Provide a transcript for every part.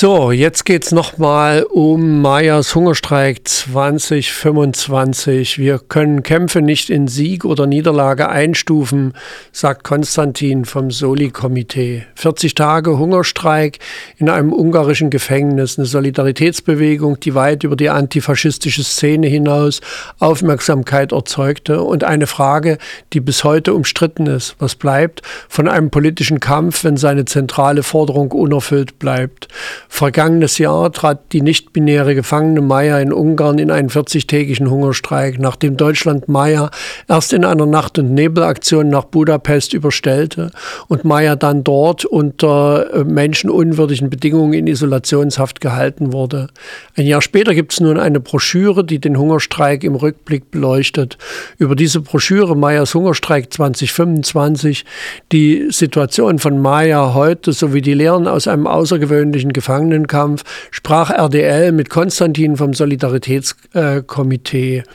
So, jetzt geht's nochmal um Mayas Hungerstreik 2025. Wir können Kämpfe nicht in Sieg oder Niederlage einstufen, sagt Konstantin vom Soli-Komitee. 40 Tage Hungerstreik in einem ungarischen Gefängnis, eine Solidaritätsbewegung, die weit über die antifaschistische Szene hinaus Aufmerksamkeit erzeugte und eine Frage, die bis heute umstritten ist. Was bleibt von einem politischen Kampf, wenn seine zentrale Forderung unerfüllt bleibt? Vergangenes Jahr trat die nicht-binäre Gefangene Maya in Ungarn in einen 40-tägigen Hungerstreik, nachdem Deutschland Maya erst in einer Nacht- und Nebelaktion nach Budapest überstellte und Maya dann dort unter menschenunwürdigen Bedingungen in Isolationshaft gehalten wurde. Ein Jahr später gibt es nun eine Broschüre, die den Hungerstreik im Rückblick beleuchtet. Über diese Broschüre Mayas Hungerstreik 2025, die Situation von Maya heute sowie die Lehren aus einem außergewöhnlichen Gefangenenkampf, sprach RDL mit Konstantin vom Solidaritätskomitee.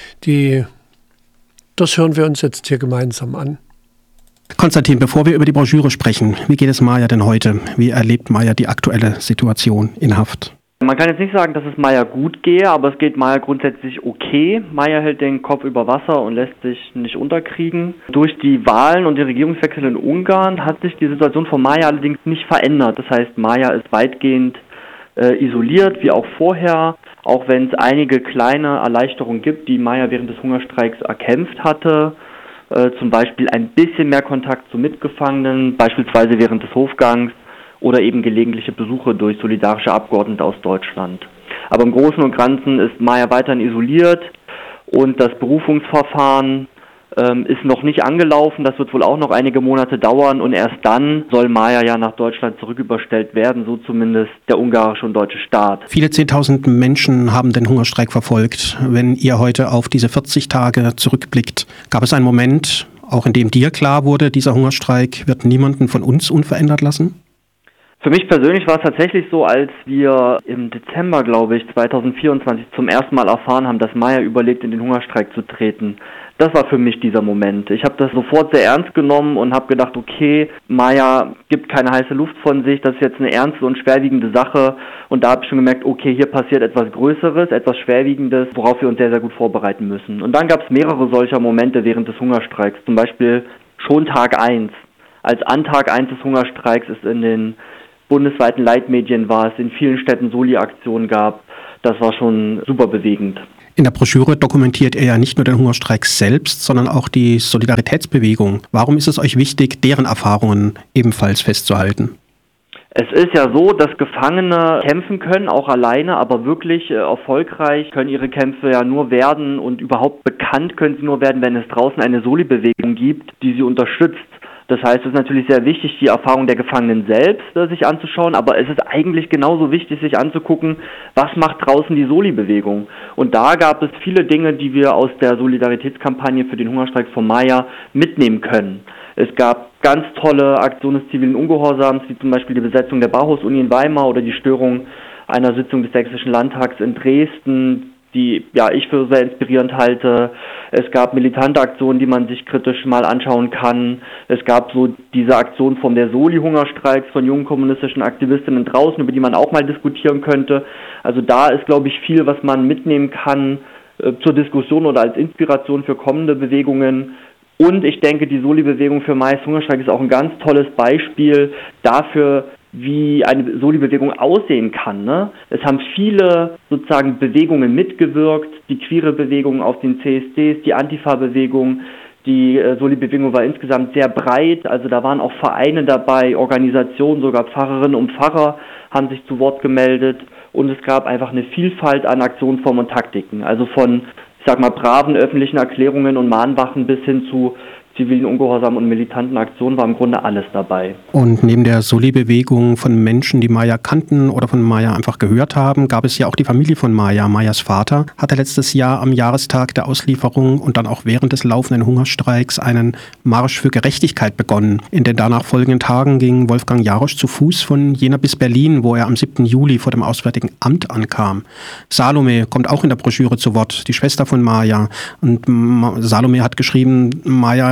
Das hören wir uns jetzt hier gemeinsam an. Konstantin, bevor wir über die Broschüre sprechen, wie geht es Maya denn heute? Wie erlebt Maya die aktuelle Situation in Haft? Man kann jetzt nicht sagen, dass es Maya gut gehe, aber es geht Maya grundsätzlich okay. Maya hält den Kopf über Wasser und lässt sich nicht unterkriegen. Durch die Wahlen und den Regierungswechsel in Ungarn hat sich die Situation von Maya allerdings nicht verändert. Das heißt, Maya ist weitgehend isoliert, wie auch vorher, auch wenn es einige kleine Erleichterungen gibt, die Maya während des Hungerstreiks erkämpft hatte. Zum Beispiel ein bisschen mehr Kontakt zu Mitgefangenen, beispielsweise während des Hofgangs, oder eben gelegentliche Besuche durch solidarische Abgeordnete aus Deutschland. Aber im Großen und Ganzen ist Maya weiterhin isoliert und das Berufungsverfahren ist noch nicht angelaufen. Das wird wohl auch noch einige Monate dauern und erst dann soll Maya ja nach Deutschland zurücküberstellt werden, so zumindest der ungarische und deutsche Staat. Viele 10.000 Menschen haben den Hungerstreik verfolgt. Wenn ihr heute auf diese 40 Tage zurückblickt, gab es einen Moment, auch in dem dir klar wurde, dieser Hungerstreik wird niemanden von uns unverändert lassen? Für mich persönlich war es tatsächlich so, als wir im Dezember, glaube ich, 2024 zum ersten Mal erfahren haben, dass Maya überlegt, in den Hungerstreik zu treten. Das war für mich dieser Moment. Ich habe das sofort sehr ernst genommen und habe gedacht, okay, Maya gibt keine heiße Luft von sich, das ist jetzt eine ernste und schwerwiegende Sache. Und da habe ich schon gemerkt, okay, hier passiert etwas Größeres, etwas Schwerwiegendes, worauf wir uns sehr, sehr gut vorbereiten müssen. Und dann gab es mehrere solcher Momente während des Hungerstreiks. Zum Beispiel schon Tag 1. Als an Tag 1 des Hungerstreiks ist in den bundesweiten Leitmedien war es in vielen Städten Soli-Aktionen gab. Das war schon super bewegend. In der Broschüre dokumentiert ihr ja nicht nur den Hungerstreik selbst, sondern auch die Solidaritätsbewegung. Warum ist es euch wichtig, deren Erfahrungen ebenfalls festzuhalten? Es ist ja so, dass Gefangene kämpfen können, auch alleine, aber wirklich erfolgreich können ihre Kämpfe ja nur werden und überhaupt bekannt können sie nur werden, wenn es draußen eine Soli-Bewegung gibt, die sie unterstützt. Das heißt, es ist natürlich sehr wichtig, die Erfahrung der Gefangenen selbst sich anzuschauen, aber es ist eigentlich genauso wichtig, sich anzugucken, was macht draußen die Soli-Bewegung. Und da gab es viele Dinge, die wir aus der Solidaritätskampagne für den Hungerstreik von Maya mitnehmen können. Es gab ganz tolle Aktionen des zivilen Ungehorsams, wie zum Beispiel die Besetzung der Bauhaus-Uni in Weimar oder die Störung einer Sitzung des Sächsischen Landtags in Dresden, die ich für sehr inspirierend halte. Es gab militante Aktionen, die man sich kritisch mal anschauen kann. Es gab so diese Aktion von der Soli-Hungerstreiks von jungen kommunistischen Aktivistinnen draußen, über die man auch mal diskutieren könnte. Also da ist, glaube ich, viel, was man mitnehmen kann zur Diskussion oder als Inspiration für kommende Bewegungen. Und ich denke, die Soli-Bewegung für Mayas Hungerstreik ist auch ein ganz tolles Beispiel dafür, wie eine Soli-Bewegung aussehen kann. Ne? Es haben viele sozusagen Bewegungen mitgewirkt, die queere Bewegung auf den CSDs, die Antifa-Bewegung, die Soli-Bewegung war insgesamt sehr breit, also da waren auch Vereine dabei, Organisationen, sogar Pfarrerinnen und Pfarrer haben sich zu Wort gemeldet und es gab einfach eine Vielfalt an Aktionsformen und Taktiken, also von, braven öffentlichen Erklärungen und Mahnwachen bis hin zu zivilen Ungehorsam und militanten Aktionen war im Grunde alles dabei. Und neben der Soli-Bewegung von Menschen, die Maya kannten oder von Maya einfach gehört haben, gab es ja auch die Familie von Maya. Mayas Vater hatte letztes Jahr am Jahrestag der Auslieferung und dann auch während des laufenden Hungerstreiks einen Marsch für Gerechtigkeit begonnen. In den danach folgenden Tagen ging Wolfgang Jarosch zu Fuß von Jena bis Berlin, wo er am 7. Juli vor dem Auswärtigen Amt ankam. Salome kommt auch in der Broschüre zu Wort, die Schwester von Maya. Und Salome hat geschrieben, Maya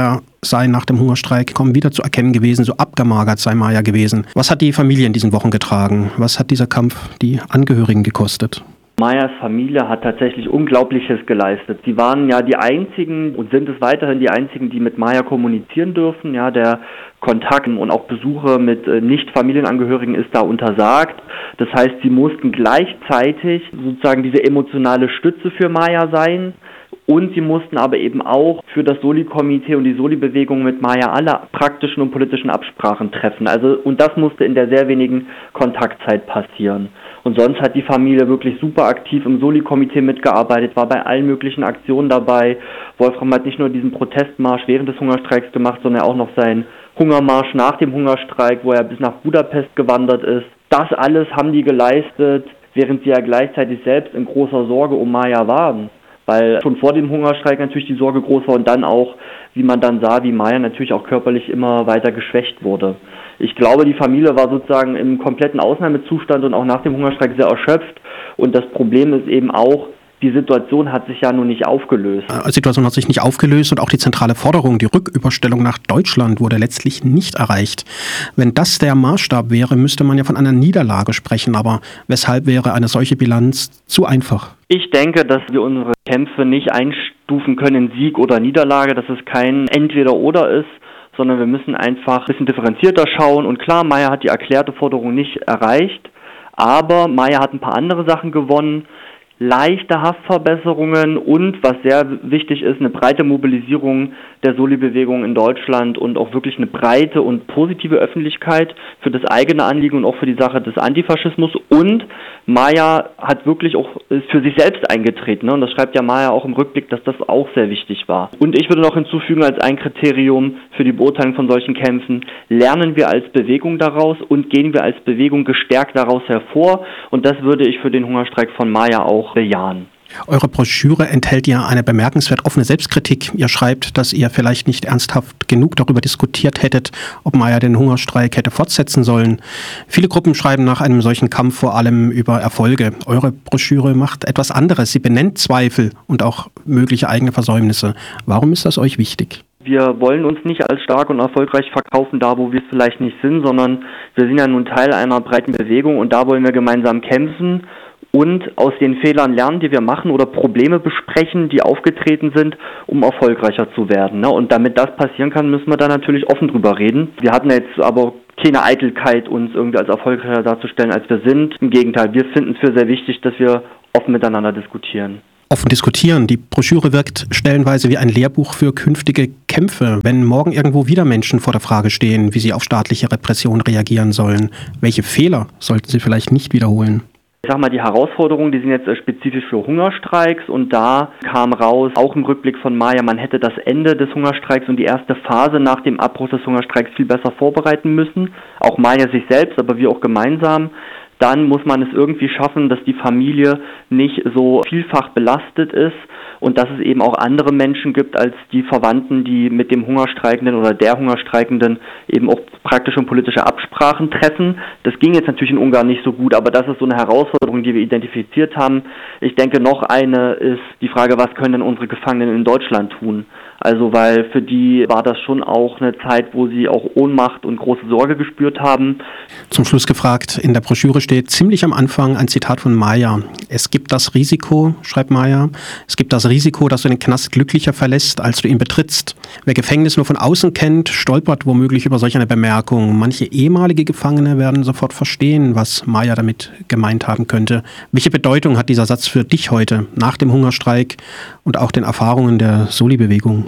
sei nach dem Hungerstreik kaum wieder zu erkennen gewesen, so abgemagert sei Maya gewesen. Was hat die Familie in diesen Wochen getragen? Was hat dieser Kampf die Angehörigen gekostet? Mayas Familie hat tatsächlich Unglaubliches geleistet. Sie waren ja die einzigen und sind es weiterhin die einzigen, die mit Maya kommunizieren dürfen. Ja, der Kontakt und auch Besuche mit Nicht-Familienangehörigen ist da untersagt. Das heißt, sie mussten gleichzeitig sozusagen diese emotionale Stütze für Maya sein. Und sie mussten aber eben auch für das Soli-Komitee und die Soli-Bewegung mit Maya alle praktischen und politischen Absprachen treffen. Und das musste in der sehr wenigen Kontaktzeit passieren. Und sonst hat die Familie wirklich super aktiv im Soli-Komitee mitgearbeitet, war bei allen möglichen Aktionen dabei. Wolfram hat nicht nur diesen Protestmarsch während des Hungerstreiks gemacht, sondern auch noch seinen Hungermarsch nach dem Hungerstreik, wo er bis nach Budapest gewandert ist. Das alles haben die geleistet, während sie ja gleichzeitig selbst in großer Sorge um Maya waren. Weil schon vor dem Hungerstreik natürlich die Sorge groß war und dann auch, wie man dann sah, wie Maya natürlich auch körperlich immer weiter geschwächt wurde. Ich glaube, die Familie war sozusagen im kompletten Ausnahmezustand und auch nach dem Hungerstreik sehr erschöpft. Und das Problem ist eben auch, die Situation hat sich ja nun nicht aufgelöst. Die Situation hat sich nicht aufgelöst und auch die zentrale Forderung, die Rücküberstellung nach Deutschland, wurde letztlich nicht erreicht. Wenn das der Maßstab wäre, müsste man ja von einer Niederlage sprechen. Aber weshalb wäre eine solche Bilanz zu einfach? Ich denke, dass wir unsere Kämpfe nicht einstufen können in Sieg oder Niederlage, dass es kein Entweder-Oder ist, sondern wir müssen einfach ein bisschen differenzierter schauen. Und klar, Maya hat die erklärte Forderung nicht erreicht, aber Maya hat ein paar andere Sachen gewonnen. Leichte Haftverbesserungen und, was sehr wichtig ist, eine breite Mobilisierung der Soli-Bewegung in Deutschland und auch wirklich eine breite und positive Öffentlichkeit für das eigene Anliegen und auch für die Sache des Antifaschismus. Und Maya hat wirklich auch für sich selbst eingetreten, ne? Und das schreibt ja Maya auch im Rückblick, dass das auch sehr wichtig war. Und ich würde noch hinzufügen als ein Kriterium für die Beurteilung von solchen Kämpfen: Lernen wir als Bewegung daraus und gehen wir als Bewegung gestärkt daraus hervor? Und das würde ich für den Hungerstreik von Maya auch bejahen. Eure Broschüre enthält ja eine bemerkenswert offene Selbstkritik. Ihr schreibt, dass ihr vielleicht nicht ernsthaft genug darüber diskutiert hättet, ob Maya den Hungerstreik hätte fortsetzen sollen. Viele Gruppen schreiben nach einem solchen Kampf vor allem über Erfolge. Eure Broschüre macht etwas anderes. Sie benennt Zweifel und auch mögliche eigene Versäumnisse. Warum ist das euch wichtig? Wir wollen uns nicht als stark und erfolgreich verkaufen, da wo wir es vielleicht nicht sind, sondern wir sind ja nun Teil einer breiten Bewegung und da wollen wir gemeinsam kämpfen und aus den Fehlern lernen, die wir machen oder Probleme besprechen, die aufgetreten sind, um erfolgreicher zu werden. Ne? Und damit das passieren kann, müssen wir da natürlich offen drüber reden. Wir hatten jetzt aber keine Eitelkeit, uns irgendwie als erfolgreicher darzustellen, als wir sind. Im Gegenteil, wir finden es für sehr wichtig, dass wir offen miteinander diskutieren. Offen diskutieren. Die Broschüre wirkt stellenweise wie ein Lehrbuch für künftige Kämpfe. Wenn morgen irgendwo wieder Menschen vor der Frage stehen, wie sie auf staatliche Repression reagieren sollen, welche Fehler sollten sie vielleicht nicht wiederholen? Ich sag mal, die Herausforderungen, die sind jetzt spezifisch für Hungerstreiks und da kam raus, auch im Rückblick von Maya, man hätte das Ende des Hungerstreiks und die erste Phase nach dem Abbruch des Hungerstreiks viel besser vorbereiten müssen. Auch Maya sich selbst, aber wir auch gemeinsam. Dann muss man es irgendwie schaffen, dass die Familie nicht so vielfach belastet ist und dass es eben auch andere Menschen gibt als die Verwandten, die mit dem Hungerstreikenden oder der Hungerstreikenden eben auch praktische und politische Absprachen treffen. Das ging jetzt natürlich in Ungarn nicht so gut, aber das ist so eine Herausforderung, die wir identifiziert haben. Ich denke, noch eine ist die Frage, was können denn unsere Gefangenen in Deutschland tun? Also weil für die war das schon auch eine Zeit, wo sie auch Ohnmacht und große Sorge gespürt haben. Zum Schluss gefragt, in der Broschüre steht ziemlich am Anfang ein Zitat von Maya. Es gibt das Risiko, schreibt Maya, es gibt das Risiko, dass du den Knast glücklicher verlässt, als du ihn betrittst. Wer Gefängnis nur von außen kennt, stolpert womöglich über solch eine Bemerkung. Manche ehemalige Gefangene werden sofort verstehen, was Maya damit gemeint haben könnte. Welche Bedeutung hat dieser Satz für dich heute, nach dem Hungerstreik und auch den Erfahrungen der Soli-Bewegung?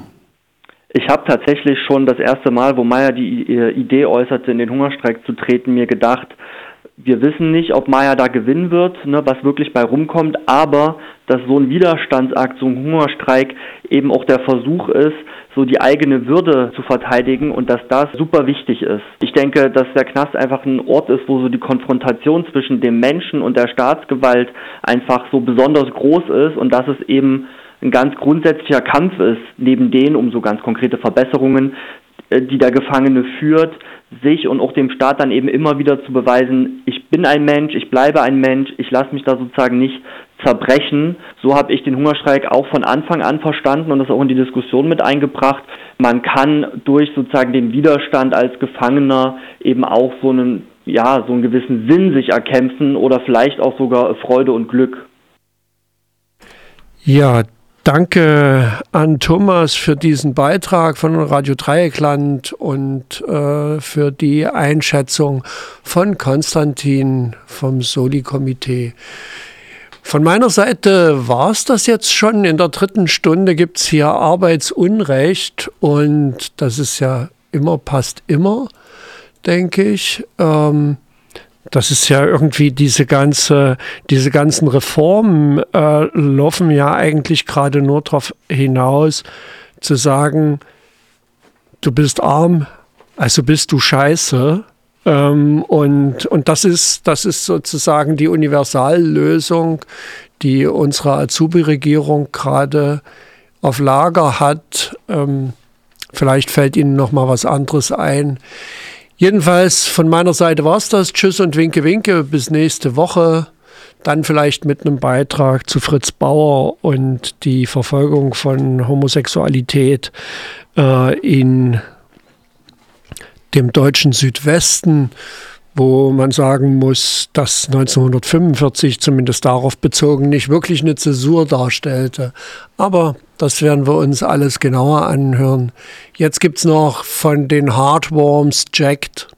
Ich habe tatsächlich schon das erste Mal, wo Maya die Idee äußerte, in den Hungerstreik zu treten, mir gedacht, wir wissen nicht, ob Maya da gewinnen wird, ne, was wirklich bei rumkommt, aber dass so ein Widerstandsakt, so ein Hungerstreik eben auch der Versuch ist, so die eigene Würde zu verteidigen und dass das super wichtig ist. Ich denke, dass der Knast einfach ein Ort ist, wo so die Konfrontation zwischen dem Menschen und der Staatsgewalt einfach so besonders groß ist und dass es eben ein ganz grundsätzlicher Kampf ist, neben denen um so ganz konkrete Verbesserungen, die der Gefangene führt, sich und auch dem Staat dann eben immer wieder zu beweisen, ich bin ein Mensch, ich bleibe ein Mensch, ich lasse mich da sozusagen nicht zerbrechen. So habe ich den Hungerstreik auch von Anfang an verstanden und das auch in die Diskussion mit eingebracht. man kann durch sozusagen den Widerstand als Gefangener eben auch so einen gewissen Sinn sich erkämpfen oder vielleicht auch sogar Freude und Glück. Ja, danke an Thomas für diesen Beitrag von Radio Dreieckland und für die Einschätzung von Konstantin vom Soli-Komitee. Von meiner Seite war es das jetzt schon. In der 3. Stunde gibt es hier Arbeitsunrecht und das ist ja passt immer, denke ich. Das ist ja irgendwie diese ganzen Reformen laufen ja eigentlich gerade nur darauf hinaus, zu sagen, du bist arm, also bist du scheiße. Und das ist sozusagen die Universallösung, die unsere Azubi-Regierung gerade auf Lager hat. Vielleicht fällt Ihnen noch mal was anderes ein. Jedenfalls von meiner Seite war es das. Tschüss und Winke, Winke. Bis nächste Woche. Dann vielleicht mit einem Beitrag zu Fritz Bauer und die Verfolgung von Homosexualität in dem deutschen Südwesten, wo man sagen muss, dass 1945 zumindest darauf bezogen nicht wirklich eine Zäsur darstellte. Aber das werden wir uns alles genauer anhören. Jetzt gibt's noch von den Heartworms Jacked.